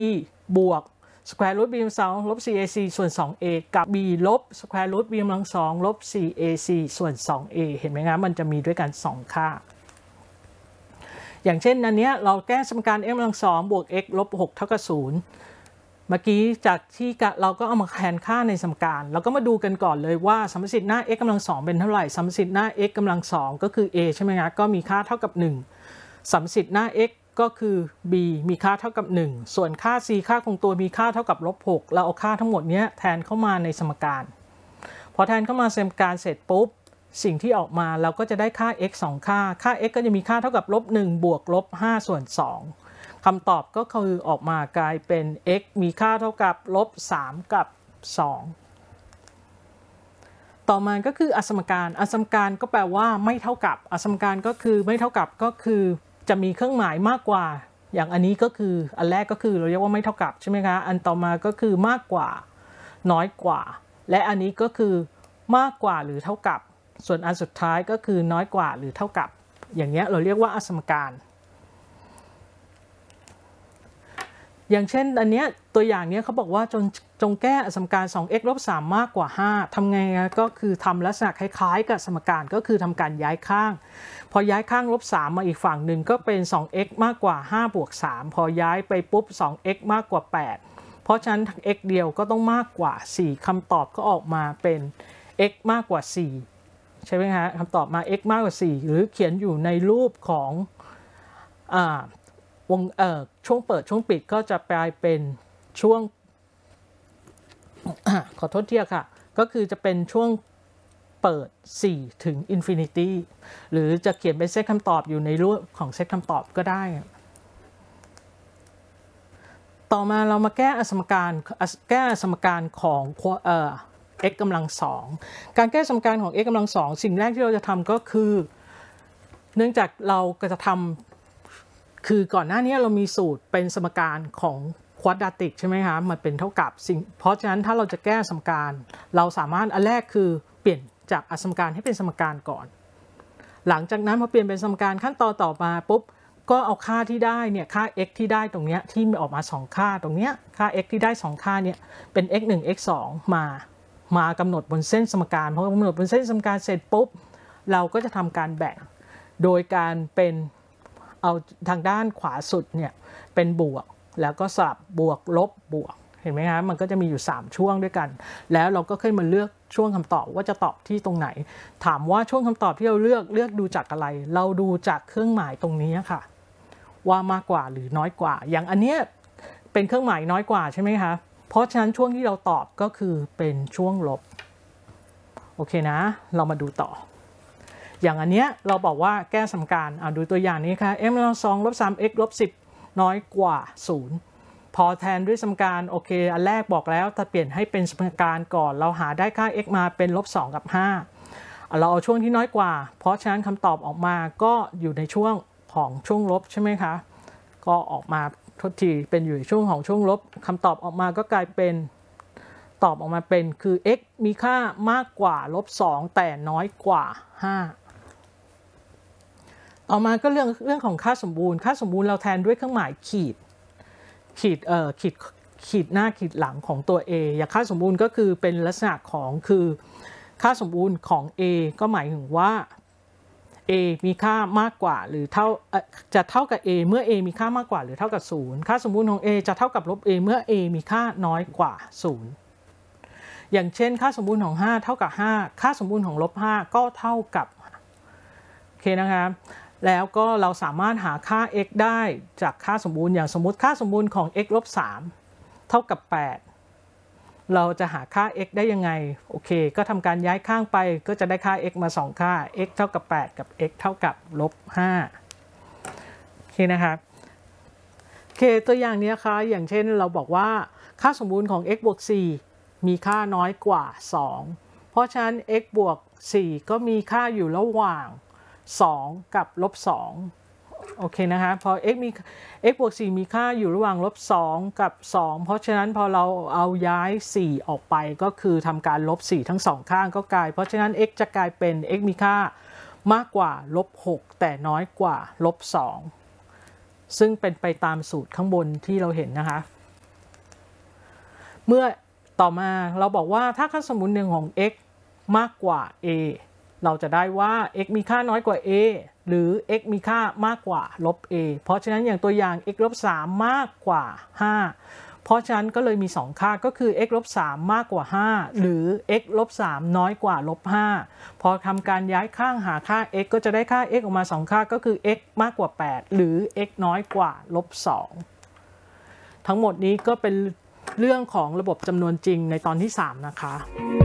บวก square root b กำลังสองลบ 4ac ส่วน 2a กับ b ลบ square root b กำลังสองลบ 4ac ส่วน 2a เห็นไหมครับมันจะมีด้วยกัน2ค่าอย่างเช่นอันนี้เราแก้สมการ x กำลังสองบวก x ลบ 6 เท่ากับ0เมื่อกี้จากที่เราก็เอามาแทนค่าในสมการเราก็มาดูกันก่อนเลยว่าสัมประสิทธิ์หน้า x กำลังสองเป็นเท่าไหร่สัมประสิทธิ์หน้า x กำลังสองก็คือ a ใช่ไหมครับก็มีค่าเท่ากับ1สัมประสิทธิ์หน้า x ก็คือ b มีค่าเท่ากับ1ส่วนค่า c ค่าคงตัวมีค่าเท่ากับลบ6เราเอาค่าทั้งหมดนี้แทนเข้ามาในสมการพอแทนเข้ามาสมการเสร็จปุ๊บสิ่งที่ออกมาเราก็จะได้ค่า x 2ค่า x ก็จะมีค่าเท่ากับลบ1บวกลบ5ส่วน2คำตอบก็คือออกมากลายเป็น x มีค่าเท่ากับลบ3กับ2ต่อมาก็คืออสมการก็แปลว่าไม่เท่ากับอสมการก็คือไม่เท่ากับก็คือจะมีเครื่องหมายมากกว่าอย่างอันนี้ก็คืออันแรกก็คือเราเรียกว่าไม่เท่ากับใช่ไหมคะอันต่อมาก็คือมากกว่าน้อยกว่าและอันนี้ก็คือมากกว่าหรือเท่ากับส่วนอันสุดท้ายก็คือน้อยกว่าหรือเท่ากับอย่างเงี้ยเราเรียกว่าอสมการอย่างเช่นอันเนี้ยตัวอย่างเนี้ยเขาบอกว่าจงแก้สมการ 2x ลบ 3 มากกว่า 5ทำไงก็คือทำลักษณะคล้ายๆกับสมการก็คือทำการย้ายข้างพอย้ายข้างลบ 3 มาอีกฝั่งหนึ่งก็เป็น 2x มากกว่า5บวก 3พอย้ายไปปุ๊บ 2x มากกว่า 8เพราะฉะนั้น x เดียวก็ต้องมากกว่า4คำตอบก็ออกมาเป็น x มากกว่า4ใช่ไหมฮะคำตอบมา x มากกว่า4หรือเขียนอยู่ในรูปของวงช่วงเปิดช่วงปิดก็จะกลายเป็นช่วงขอโทษทีค่ะก็คือจะเป็นช่วงเปิด4ถึง infinity หรือจะเขียนเป็นเซตคำตอบอยู่ในรูปของเซตคำตอบก็ได้ต่อมาเรามาแก้สมการของ x กำลังสองการแก้สมการของ x กำลังสองสิ่งแรกที่เราจะทำก็คือเนื่องจากเราก็จะทำคือก่อนหน้านี้เรามีสูตรเป็นสมการของควอดราติกใช่ไหมคะมันเป็นเท่ากับเพราะฉะนั้นถ้าเราจะแก้สมการเราสามารถอันแรกคือเปลี่ยนจากสมการให้เป็นสมการก่อนหลังจากนั้นพอเปลี่ยนเป็นสมการขั้นตอนต่อมาปุ๊บก็เอาค่าที่ได้เนี่ยค่า x ที่ได้ตรงเนี้ยที่ออกมา2ค่าตรงเนี้ยค่า x ที่ได้2ค่าเนี่ยเป็น x 1 x 2มากำหนดบนเส้นสมการพอกำหนดบนเส้นสมการเสร็จปุ๊บเราก็จะทำการแบ่งโดยการเป็นเอาทางด้านขวาสุดเนี่ยเป็นบวกแล้วก็สลับบวกลบบวกเห็นไหมคะมันก็จะมีอยู่3ช่วงด้วยกันแล้วเราก็ค่อยมาเลือกช่วงคำตอบว่าจะตอบที่ตรงไหนถามว่าช่วงคำตอบที่เราเลือกดูจากอะไรเราดูจากเครื่องหมายตรงนี้ค่ะว่ามากกว่าหรือน้อยกว่าอย่างอันเนี้ยเป็นเครื่องหมายน้อยกว่าใช่ไหมคะเพราะฉะนั้นช่วงที่เราตอบก็คือเป็นช่วงลบโอเคนะเรามาดูต่ออย่างอันเนี้ยเราบอกว่าแก้สมการดูตัวอย่างนี้ค่ะ x กำลังสองลบ 3x ลบ 10น้อยกว่า0พอแทนด้วยสมการโอเคอันแรกบอกแล้วถ้าเปลี่ยนให้เป็นสมการก่อนเราหาได้ค่า x มาเป็นลบ2กับ5เราเอาช่วงที่น้อยกว่าเพราะฉะนั้นคำตอบออกมาก็อยู่ในช่วงของช่วงลบใช่ไหมคะก็ออกมาทดทีเป็นอยู่ในช่วงของช่วงลบคำตอบออกมาก็กลายเป็นตอบออกมาเป็นคือ x มีค่ามากกว่าลบ2แต่น้อยกว่า5ต่อมาก็เรื่องของค่าสมบูรณ์เราแทนด้วยเครื่องหมายขีดหน้าขีดหลังของตัว a อย่างค่าสมบูรณ์ก็คือเป็นลักษณะของคือค่าสมบูรณ์ของ a ก็หมายถึงว่า a มีค่ามากกว่าหรือจะเท่ากับ a เมื่อ a มีค่ามากกว่าหรือเท่ากับ0ค่าสมบูรณ์ของ a จะเท่ากับลบ a เมื่อ a มีค่าน้อยกว่า0อย่างเช่นค่าสมบูรณ์ของ5เท่ากับ5ค่าสมบูรณ์ของลบ5ก็เท่ากับโอเคนะครับแล้วก็เราสามารถหาค่า x ได้จากค่าสมบูรณ์อย่างสมมติค่าสมบูรณ์ของ x ลบ3เท่ากับ8เราจะหาค่า x ได้ยังไงโอเคก็ทำการย้ายข้างไปก็จะได้ค่า x มา2ค่า x เท่ากับ8กับ x เท่ากับลบ5โอเคนะครับโอเคตัวอย่างนี้ค่ะอย่างเช่นเราบอกว่าค่าสมบูรณ์ของ x บวก4มีค่าน้อยกว่า2เพราะฉะนั้น x บวก4ก็มีค่าอยู่ระหว่าง2กับลบ2โอเคนะคะพอ x บวก4มีค่าอยู่ระหว่างลบ2กับ2เพราะฉะนั้นพอเราเอาย้าย4ออกไปก็คือทำการลบ4ทั้ง2ข้างก็กลายเพราะฉะนั้น x จะกลายเป็น x มีค่ามากกว่าลบ6แต่น้อยกว่าลบ2ซึ่งเป็นไปตามสูตรข้างบนที่เราเห็นนะคะเมื่อต่อมาเราบอกว่าถ้าค่าสมมุติหนึ่งของ x มากกว่า a เราจะได้ว่า x มีค่าน้อยกว่า a หรือ x มีค่ามากกว่าลบ a เพราะฉะนั้นอย่างตัวอย่าง x ลบ3มากกว่า5เพราะฉะนั้นก็เลยมี2ค่าก็คือ x ลบ3มากกว่า5หรือ x ลบ3น้อยกว่าลบ5พอทำการย้ายข้างหาค่า x ก็จะได้ค่า x ออกมา2ค่าก็คือ x มากกว่า8หรือ x น้อยกว่าลบ2ทั้งหมดนี้ก็เป็นเรื่องของระบบจำนวนจริงในตอนที่3นะคะ